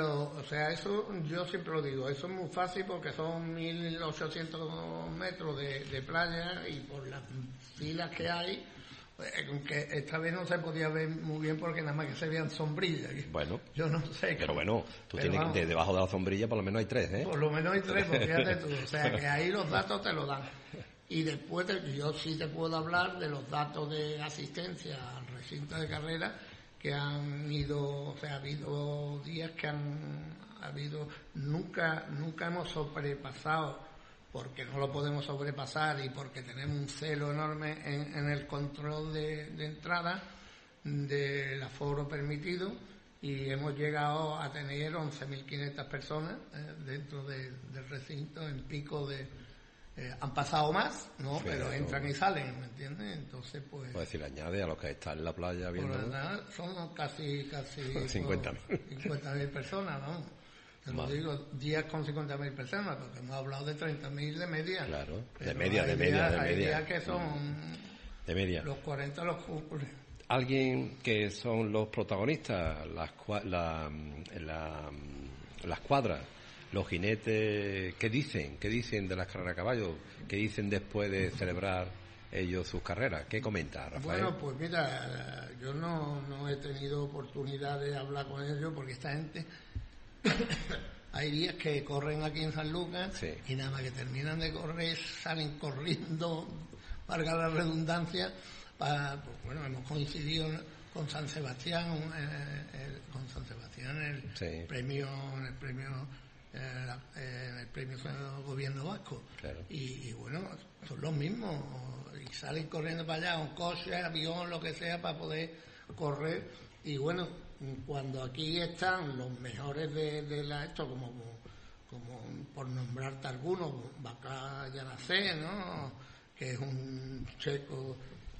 O sea, eso yo siempre lo digo, eso es muy fácil porque son 1.800 metros de playa y por las filas que hay, aunque esta vez no se podía ver muy bien porque nada más que se veían sombrillas. Bueno, yo no sé. Pero bueno, tú tienes que debajo de la sombrilla por lo menos hay 3, ¿eh? Por lo menos hay 3, pues fíjate tú, o sea que ahí los datos te lo dan. Y después yo sí te puedo hablar de los datos de asistencia al recinto de carrera que han ido, o sea, ha habido días que han habido, nunca hemos sobrepasado, porque no lo podemos sobrepasar y porque tenemos un celo enorme en el control de entrada del aforo permitido, y hemos llegado a tener 11.500 personas dentro del recinto en pico de... han pasado más, ¿no? Sí, pero entran y salen, ¿me entiendes? Entonces, pues decir, añade a los que están en la playa viendo. Son casi 50.000 personas, ¿no? Te lo digo, días con 50.000 personas, porque hemos hablado de 30.000 de media. Claro, pero de media. Hay días que son de media. Los 40 los cumplen. Alguien que son los protagonistas, las cuadras, los jinetes, ¿qué dicen de las carreras a caballo? ¿Qué dicen después de celebrar ellos sus carreras? ¿Qué comenta, Rafael? Bueno, pues mira, yo no he tenido oportunidad de hablar con ellos porque esta gente hay días que corren aquí en San Lucas, sí, y nada más que terminan de correr salen corriendo, valga la redundancia. Pues bueno, hemos coincidido con San Sebastián, Sí. en el premio gobierno vasco, claro. Y bueno, son los mismos y salen corriendo para allá, un coche, avión, lo que sea, para poder correr. Y bueno, cuando aquí están los mejores de esto, como por nombrarte algunos, Bacá Yanacé, ¿no?, que es un checo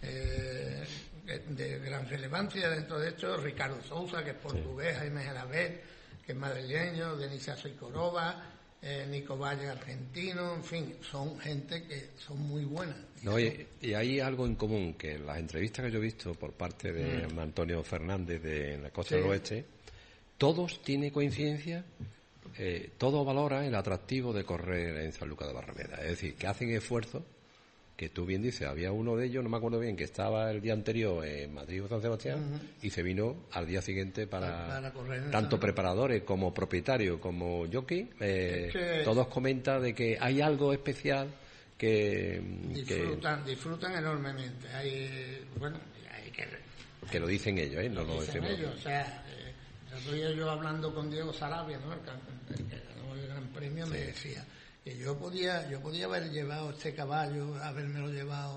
de gran relevancia dentro de esto, Ricardo Sousa, que es portugués, Jaime Gelabert, que es madrileño, Denisa Soicorova, Nico Valle, argentino, en fin, son gente que son muy buenas. No, y hay algo en común, que en las entrevistas que yo he visto por parte de Antonio Fernández de la Costa del Oeste, todos tienen coincidencia, todos valoran el atractivo de correr en San Lucas de Barrameda, es decir, que hacen esfuerzos, que tú bien dices, había uno de ellos, no me acuerdo bien, que estaba el día anterior en Madrid o San Sebastián, y se vino al día siguiente para correr, tanto preparadores como propietarios como jockey, todos comentan de que hay algo especial que disfrutan enormemente. Hay que lo dicen ellos, no lo decimos ellos. O sea, estoy yo hablando con Diego Sarabia, ¿no?, el que ganó el Gran Premio, me decía que yo podía haber llevado este caballo, habérmelo llevado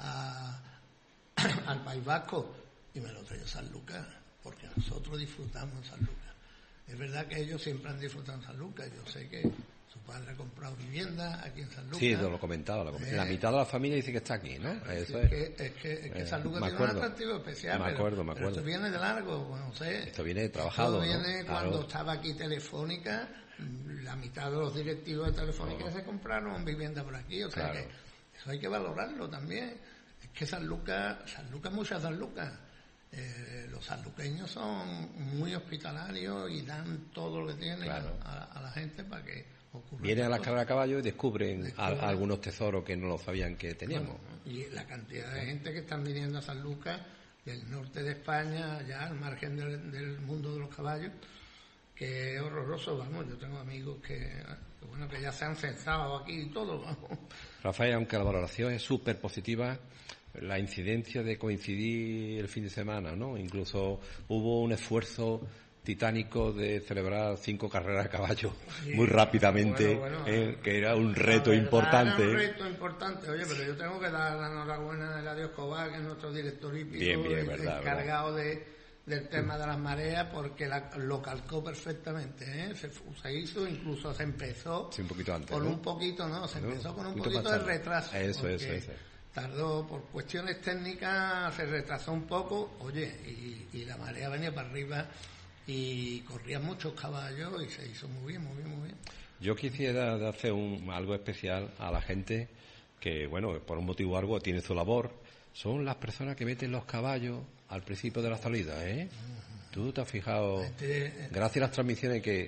al País Vasco, y me lo traía San Lucas, porque nosotros disfrutamos en San Lucas. Es verdad que ellos siempre han disfrutado en San Lucas. Yo sé que su padre ha comprado vivienda aquí en San Lucas. Sí, lo comentaba. La mitad de la familia dice que está aquí, ¿no? Es que San Lucas tiene un atractivo especial. Me acuerdo. Pero esto viene de largo, no sé. Esto viene trabajado, esto viene, ¿no? Cuando estaba aquí Telefónica, la mitad de los directivos de Telefónica se compraron vivienda por aquí, o sea que eso hay que valorarlo también. Es que San Lucas, muchas San Lucas, los sanluqueños son muy hospitalarios y dan todo lo que tienen a la gente para que ocurra. Vienen a las carreras a caballo y descubren algunos tesoros que no lo sabían que teníamos. Y la cantidad de gente que están viniendo a San Lucas del norte de España, ya al margen del mundo de los caballos, que es horroroso, vamos. Yo tengo amigos que ya se han censado aquí y todo, vamos. Rafael, aunque la valoración es súper positiva, la incidencia de coincidir el fin de semana, ¿no? Incluso hubo un esfuerzo titánico de celebrar 5 carreras a caballo muy rápidamente, que era un reto importante. Era un reto importante, oye, pero yo tengo que dar la enhorabuena a Eladio Escobar, que es nuestro director hípico, encargado del tema de las mareas, porque lo calcó perfectamente, ¿eh? Se hizo, incluso se empezó un poquito antes, con un poquito, empezó con un poquito de retraso. Eso. Tardó por cuestiones técnicas, se retrasó un poco, oye, y la marea venía para arriba y corrían muchos caballos y se hizo muy bien. Yo quisiera hacer algo especial a la gente que, bueno, por un motivo o algo tiene su labor. Son las personas que meten los caballos al principio de la salida, ¿eh? Tú te has fijado, gracias a las transmisiones que